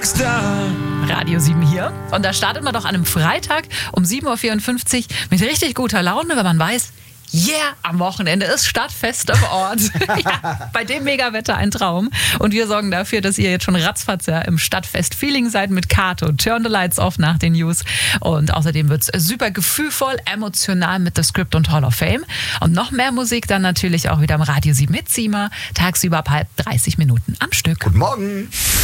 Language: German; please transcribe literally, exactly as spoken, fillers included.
Rockstar. Radio sieben hier. Und da startet man doch an einem Freitag um sieben Uhr vierundfünfzig mit richtig guter Laune, wenn man weiß, yeah, am Wochenende ist Stadtfest am Ort. Ja, bei dem Megawetter ein Traum. Und wir sorgen dafür, dass ihr jetzt schon ratzfatz ja im Stadtfest-Feeling seid mit Kato. Turn the Lights Off nach den News. Und außerdem wird es super gefühlvoll, emotional mit The Script und Hall of Fame. Und noch mehr Musik dann natürlich auch wieder im Radio sieben mit Zima. Tagsüber ab halb dreißig Minuten am Stück. Guten Morgen.